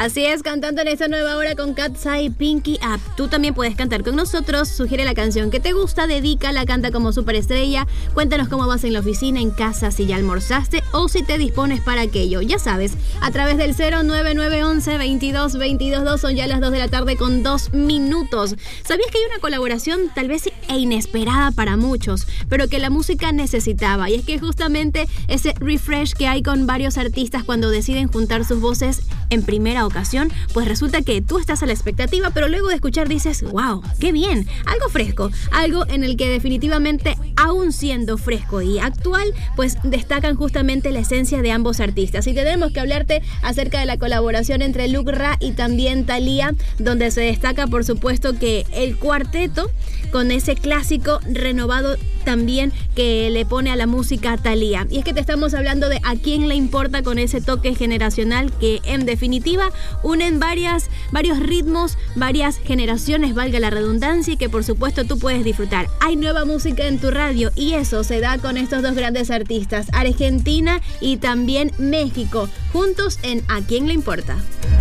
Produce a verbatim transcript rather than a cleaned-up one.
Así es, cantando en esta nueva hora con Katsai Pinky Up. Tú también puedes cantar con nosotros. Sugiere la canción que te gusta, dedícala, canta como superestrella. Cuéntanos cómo vas en la oficina, en casa, si ya almorzaste o si te dispones para aquello. Ya sabes, a través del cero nueve nueve once veintidós veintidós dos, son ya las dos de la tarde con dos minutos. ¿Sabías que hay una colaboración tal vez e inesperada para muchos, pero que la música necesitaba? Y es que justamente ese refresh que hay con varios artistas cuando deciden juntar sus voces en primera ocasión, pues resulta que tú estás a la expectativa, pero luego de escuchar dices, wow, qué bien, algo fresco, algo en el que definitivamente, aún siendo fresco y actual, pues destacan justamente la esencia de ambos artistas. Y tenemos que hablarte acerca de la colaboración entre Luke Ra y también Thalía, donde se destaca por supuesto que el cuarteto, con ese clásico renovado también que le pone a la música Thalía. Y es que te estamos hablando de A Quién Le Importa, con ese toque generacional que en definitiva unen varias, varios ritmos, varias generaciones, valga la redundancia, y que por supuesto tú puedes disfrutar. Hay nueva música en tu radio y eso se da con estos dos grandes artistas, Argentina y también México, juntos en A Quién Le Importa.